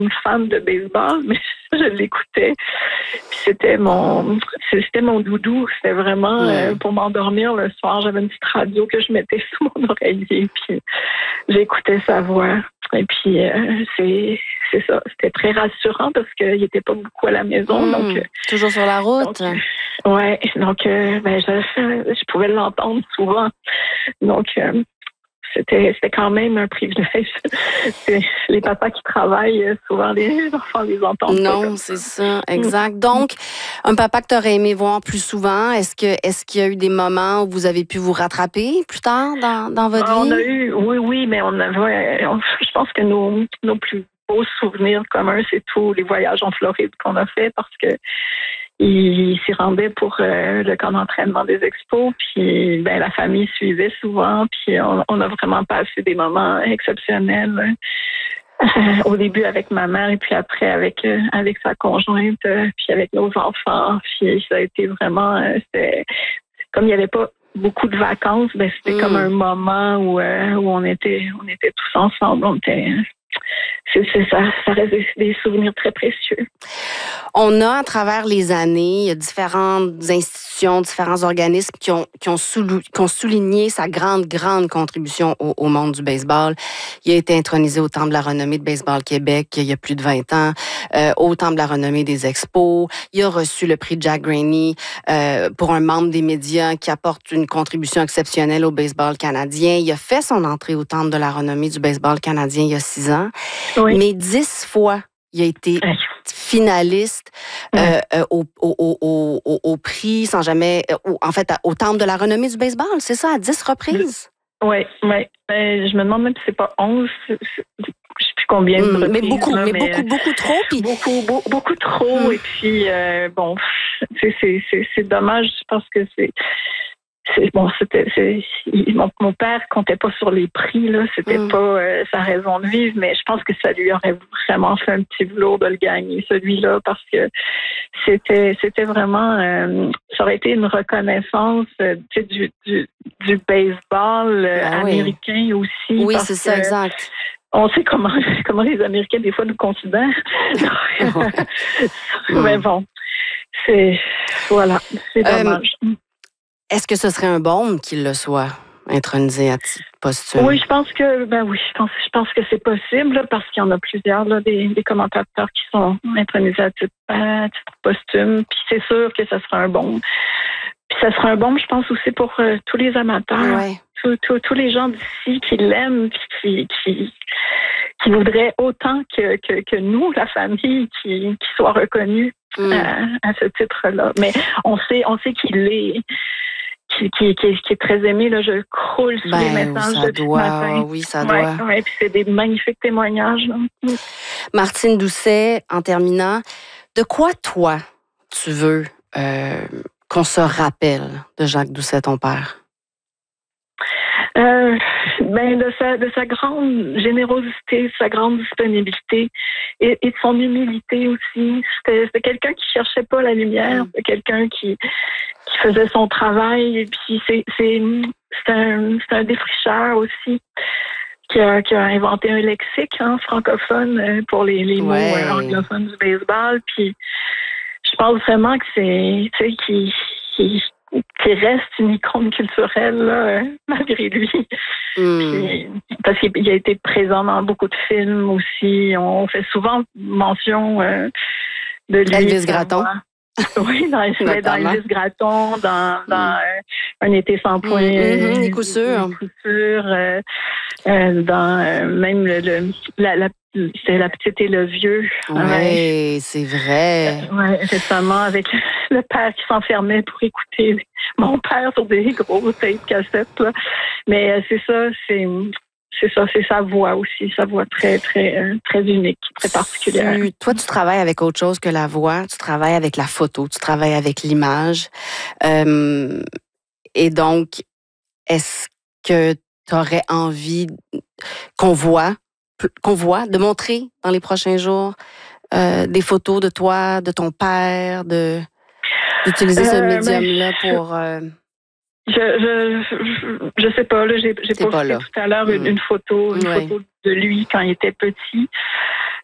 une fan de baseball, mais je l'écoutais. Puis c'était mon doudou. C'était vraiment pour m'endormir le soir. J'avais une petite radio que je mettais sous mon oreiller, puis j'écoutais sa voix. Et puis c'est ça. C'était très rassurant parce qu'il n'était pas beaucoup à la maison. Donc toujours sur la route. Donc je pouvais l'entendre souvent. Donc c'était quand même un privilège. Les papas qui travaillent, souvent les enfants les entendent. Non, c'est ça, exact. Donc, un papa que tu aurais aimé voir plus souvent, est-ce qu'il y a eu des moments où vous avez pu vous rattraper plus tard dans votre vie? On a eu, oui, mais je pense que nos plus beaux souvenirs communs, c'est tous les voyages en Floride qu'on a fait parce que il s'y rendait pour le camp d'entraînement des expos, puis la famille suivait souvent, puis on a vraiment passé des moments exceptionnels. Au début avec ma mère et puis après avec sa conjointe, puis avec nos enfants. Puis ça a été vraiment... comme il n'y avait pas beaucoup de vacances, c'était comme un moment où on était tous ensemble. Ça reste des souvenirs très précieux. On a, à travers les années, il y a différentes institutions, différents organismes qui ont souligné sa grande contribution au monde du baseball. Il a été intronisé au Temple de la renommée de Baseball Québec il y a plus de 20 ans, au Temple de la renommée des expos. Il a reçu le prix Jack Graney pour un membre des médias qui apporte une contribution exceptionnelle au baseball canadien. Il a fait son entrée au Temple de la renommée du baseball canadien il y a 6 ans. Oui. Mais 10 fois, il a été finaliste au prix, sans jamais... au Temple de la renommée du baseball, c'est ça, à 10 reprises? Oui. Je me demande même si c'est pas 11, je sais plus combien de reprises. Mais beaucoup trop. Puis... Beaucoup trop. Et puis, c'est dommage parce que mon père comptait pas sur les prix, là. C'était pas sa raison de vivre, mais je pense que ça lui aurait vraiment fait un petit velours de le gagner, celui-là, parce que c'était vraiment, ça aurait été une reconnaissance du baseball américain aussi. Oui, c'est ça, exact. On sait comment les Américains, des fois, nous considèrent. Mais bon, c'est dommage. Est-ce que ce serait un bon qu'il le soit intronisé à titre posthume? Oui, je pense que je pense que c'est possible là, parce qu'il y en a plusieurs là, des commentateurs qui sont intronisés à titre posthume. Puis c'est sûr que ça sera un bon. Puis ça sera un bon, je pense aussi pour tous les amateurs, tous les gens d'ici qui l'aiment, puis qui voudraient autant que nous, la famille, qui soit reconnue à ce titre-là. Mais on sait qu'il est. Qui est très aimé, là, je croule sous les messages depuis ce matin. Oui, ça doit. Oui, puis c'est des magnifiques témoignages. Là. Martine Doucet, en terminant, de quoi, toi, tu veux qu'on se rappelle de Jacques Doucet, ton père? De sa grande générosité, de sa grande disponibilité et de son humilité aussi. C'était quelqu'un qui cherchait pas la lumière, c'était quelqu'un qui faisait son travail. Et puis c'est un défricheur aussi qui a inventé un lexique francophone pour les mots anglophones du baseball. Puis je pense vraiment que c'est qui reste une icône culturelle là, malgré lui. Puis, parce qu'il a été présent dans beaucoup de films aussi. On fait souvent mention de lui. Elvis Gratton. Oui, dans Elvis Gratton, dans Un été sans point. Les coups sûrs. Dans même c'est La petite et le vieux. Oui, c'est vrai. Récemment, avec le père qui s'enfermait pour écouter mon père sur des gros tapes cassettes. Là. Mais c'est sa voix aussi, sa voix très, très, très unique, très particulière. Toi, tu travailles avec autre chose que la voix, tu travailles avec la photo, tu travailles avec l'image. Et donc, est-ce que tu aurais envie qu'on voit, de montrer dans les prochains jours des photos de toi, de ton père, d'utiliser ce médium-là pour... Je sais pas, là, j'ai posté tout à l'heure une photo de lui quand il était petit.